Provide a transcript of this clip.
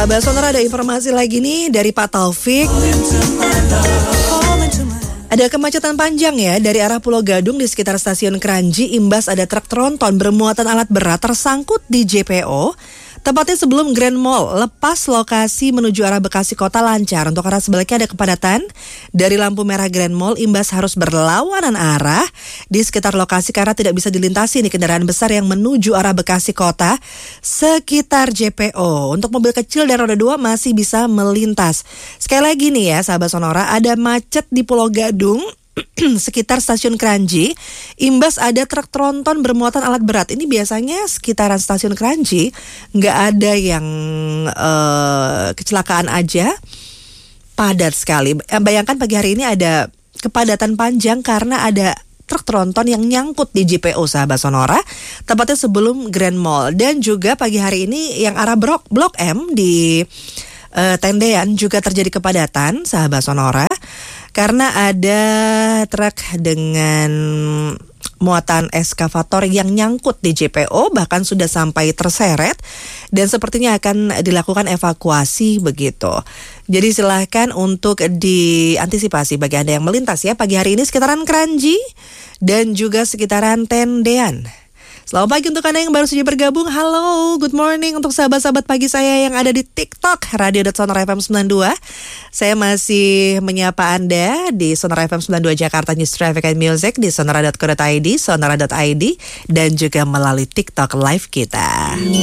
Sahabat Sonora, ada informasi lagi nih dari Pak Taufik. Ada kemacetan panjang ya dari arah Pulau Gadung di sekitar stasiun Kranji, imbas ada truk tronton bermuatan alat berat tersangkut di JPO. Tepatnya sebelum Grand Mall, lepas lokasi menuju arah Bekasi Kota lancar. Untuk arah sebaliknya ada kepadatan dari lampu merah Grand Mall, imbas harus berlawanan arah di sekitar lokasi karena tidak bisa dilintasi nih kendaraan besar yang menuju arah Bekasi Kota sekitar JPO. Untuk mobil kecil dan roda 2 masih bisa melintas. Sekali lagi nih ya sahabat Sonora, ada macet di Pulau Gadung sekitar stasiun Kranji, imbas ada truk tronton bermuatan alat berat. Ini biasanya sekitaran stasiun Kranji nggak ada yang kecelakaan aja, padat sekali. Bayangkan pagi hari ini ada kepadatan panjang karena ada truk tronton yang nyangkut di JPO sahabat Sonora, tepatnya sebelum Grand Mall. Dan juga pagi hari ini yang arah Blok M di Tendean juga terjadi kepadatan sahabat Sonora, karena ada truk dengan muatan eskavator yang nyangkut di JPO, bahkan sudah sampai terseret dan sepertinya akan dilakukan evakuasi begitu. Jadi silahkan untuk diantisipasi bagi Anda yang melintas ya pagi hari ini sekitaran Kranji dan juga sekitaran Tendean. Selamat pagi untuk Anda yang baru saja bergabung. Halo, good morning untuk sahabat-sahabat pagi saya yang ada di TikTok Radio.Sonora FM 92. Saya masih menyapa Anda di Sonora FM 92 Jakarta News Traffic and Music, di sonora.co.id, sonora.id, dan juga melalui TikTok live kita.